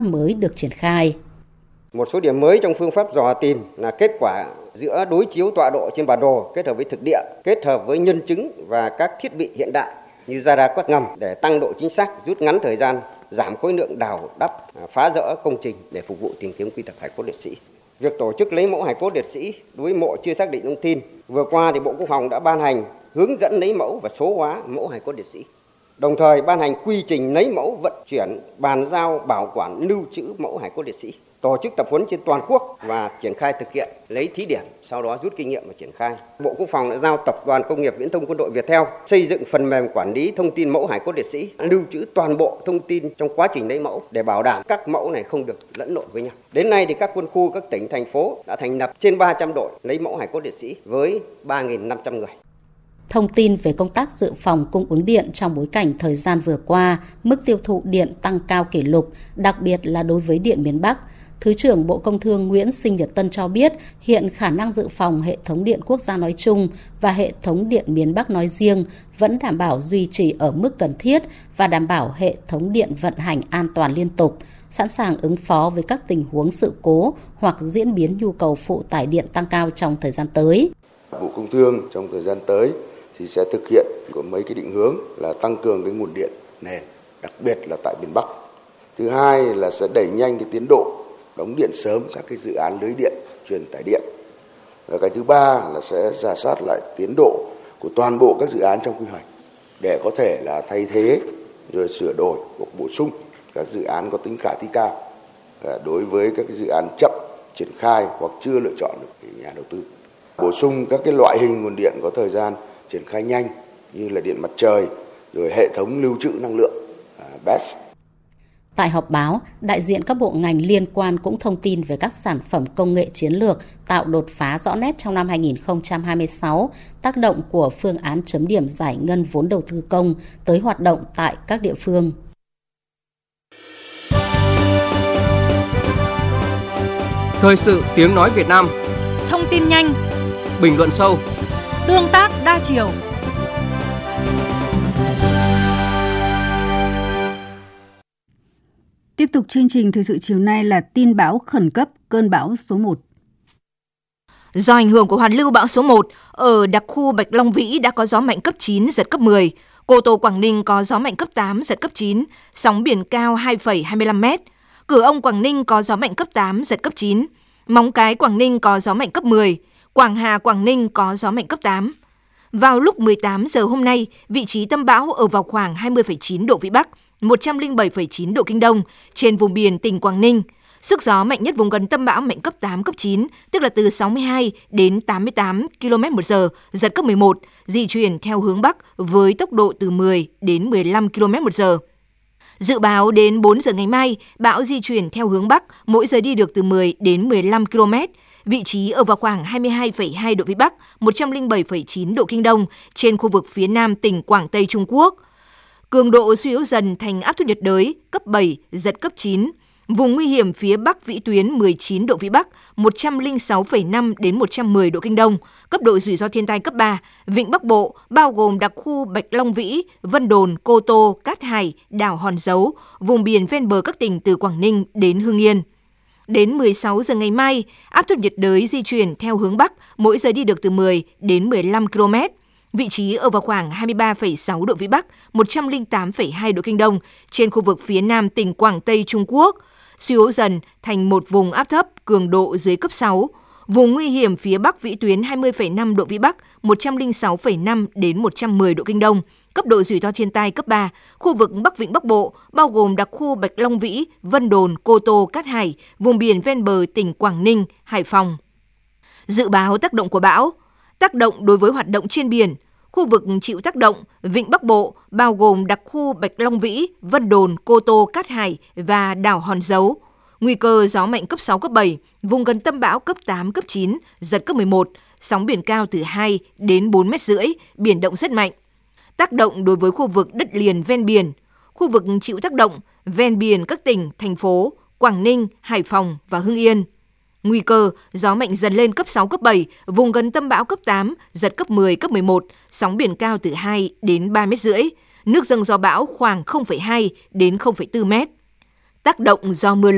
mới được triển khai. Một số điểm mới trong phương pháp dò tìm là kết quả giữa đối chiếu tọa độ trên bản đồ kết hợp với thực địa, kết hợp với nhân chứng và các thiết bị hiện đại như radar quét ngầm để tăng độ chính xác, rút ngắn thời gian, giảm khối lượng đào đắp, phá dỡ công trình để phục vụ tìm kiếm quy tập hài cốt liệt sĩ. Việc tổ chức lấy mẫu hài cốt liệt sĩ đối với mộ chưa xác định thông tin, vừa qua thì Bộ Quốc phòng đã ban hành hướng dẫn lấy mẫu và số hóa mẫu hài cốt liệt sĩ. Đồng thời ban hành quy trình lấy mẫu, vận chuyển, bàn giao, bảo quản, lưu trữ mẫu hài cốt liệt sĩ. Tổ chức tập huấn trên toàn quốc và triển khai thực hiện, lấy thí điểm, sau đó rút kinh nghiệm và triển khai. Bộ Quốc phòng đã giao Tập đoàn Công nghiệp Viễn thông Quân đội Viettel xây dựng phần mềm quản lý thông tin mẫu hài cốt liệt sĩ, lưu trữ toàn bộ thông tin trong quá trình lấy mẫu để bảo đảm các mẫu này không được lẫn lộn với nhau. Đến nay thì các quân khu, các tỉnh, thành phố đã thành lập trên 300 đội lấy mẫu hài cốt liệt sĩ với 3.500 người. Thông tin về công tác dự phòng cung ứng điện trong bối cảnh thời gian vừa qua, mức tiêu thụ điện tăng cao kỷ lục, đặc biệt là đối với điện miền Bắc. Thứ trưởng Bộ Công Thương Nguyễn Sinh Nhật Tân cho biết hiện khả năng dự phòng hệ thống điện quốc gia nói chung và hệ thống điện miền Bắc nói riêng vẫn đảm bảo duy trì ở mức cần thiết và đảm bảo hệ thống điện vận hành an toàn liên tục, sẵn sàng ứng phó với các tình huống sự cố hoặc diễn biến nhu cầu phụ tải điện tăng cao trong thời gian tới. Bộ Công Thương trong thời gian tới thì sẽ thực hiện có mấy cái định hướng là tăng cường cái nguồn điện nền, đặc biệt là tại miền Bắc. Thứ hai là sẽ đẩy nhanh cái tiến độ đóng điện sớm các cái dự án lưới điện, truyền tải điện. Và cái thứ ba là sẽ rà soát lại tiến độ của toàn bộ các dự án trong quy hoạch để có thể là thay thế rồi sửa đổi hoặc bổ sung các dự án có tính khả thi cao đối với các cái dự án chậm triển khai hoặc chưa lựa chọn được nhà đầu tư. Bổ sung các cái loại hình nguồn điện có thời gian triển khai nhanh như là điện mặt trời, rồi hệ thống lưu trữ năng lượng BESS. Tại họp báo, đại diện các bộ ngành liên quan cũng thông tin về các sản phẩm công nghệ chiến lược tạo đột phá rõ nét trong năm 2026, tác động của phương án chấm điểm giải ngân vốn đầu tư công tới hoạt động tại các địa phương. Thời sự tiếng nói Việt Nam. Thông tin nhanh, bình luận sâu, tương tác đa chiều. Tiếp tục chương trình thời sự chiều nay là tin bão khẩn cấp cơn bão số 1. Do ảnh hưởng của hoàn lưu bão số 1, ở đặc khu Bạch Long Vĩ đã có gió mạnh cấp 9, giật cấp 10. Cô Tô, Quảng Ninh có gió mạnh cấp 8, giật cấp 9, sóng biển cao 2,25 m. Cửa Ông, Quảng Ninh có gió mạnh cấp 8, giật cấp 9. Móng Cái, Quảng Ninh có gió mạnh cấp 10. Quảng Hà, Quảng Ninh có gió mạnh cấp 8. Vào lúc 18 giờ hôm nay, vị trí tâm bão ở vào khoảng 20,9 độ Vĩ Bắc, 107,9 độ Kinh Đông, trên vùng biển tỉnh Quảng Ninh. Sức gió mạnh nhất vùng gần tâm bão mạnh cấp 8, cấp 9, tức là từ 62 đến 88 km/h, giật cấp 11, di chuyển theo hướng Bắc với tốc độ từ 10 đến 15 km/h. Dự báo đến 4 giờ ngày mai, bão di chuyển theo hướng Bắc, mỗi giờ đi được từ 10 đến 15 km, vị trí ở vào khoảng 22,2 độ Vĩ Bắc, 107,9 độ Kinh Đông, trên khu vực phía nam tỉnh Quảng Tây Trung Quốc. Cường độ suy yếu dần thành áp thấp nhiệt đới, cấp 7, giật cấp 9. Vùng nguy hiểm phía Bắc vĩ tuyến 19 độ Vĩ Bắc, 106,5 đến 110 độ Kinh Đông, cấp độ rủi ro thiên tai cấp 3, Vịnh Bắc Bộ, bao gồm đặc khu Bạch Long Vĩ, Vân Đồn, Cô Tô, Cát Hải, đảo Hòn Dấu, vùng biển ven bờ các tỉnh từ Quảng Ninh đến Hưng Yên. Đến 16 giờ ngày mai, áp thấp nhiệt đới di chuyển theo hướng Bắc, mỗi giờ đi được từ 10 đến 15 km. Vị trí ở vào khoảng 23,6 độ Vĩ Bắc, 108,2 độ Kinh Đông, trên khu vực phía nam tỉnh Quảng Tây Trung Quốc. Suy yếu dần thành một vùng áp thấp cường độ dưới cấp 6. Vùng nguy hiểm phía Bắc vĩ tuyến 20,5 độ Vĩ Bắc, 106,5 đến 110 độ Kinh Đông, cấp độ rủi ro thiên tai cấp 3, khu vực Bắc Vịnh Bắc Bộ, bao gồm đặc khu Bạch Long Vĩ, Vân Đồn, Cô Tô, Cát Hải, vùng biển ven bờ tỉnh Quảng Ninh, Hải Phòng. Dự báo tác động của bão. Tác động đối với hoạt động trên biển. Khu vực chịu tác động, Vịnh Bắc Bộ, bao gồm đặc khu Bạch Long Vĩ, Vân Đồn, Cô Tô, Cát Hải và đảo Hòn Dấu. Nguy cơ gió mạnh cấp 6, cấp 7, vùng gần tâm bão cấp 8, cấp 9, giật cấp 11, sóng biển cao từ 2 đến 4,5 m, biển động rất mạnh. Tác động đối với khu vực đất liền ven biển. Khu vực chịu tác động, ven biển các tỉnh, thành phố, Quảng Ninh, Hải Phòng và Hưng Yên. Nguy cơ gió mạnh dần lên cấp 6, cấp 7, vùng gần tâm bão cấp 8, giật cấp 10, cấp 11, sóng biển cao từ 2 đến 3,5 m, nước dâng do bão khoảng 0,2 đến 0,4 m. Tác động do mưa lớn.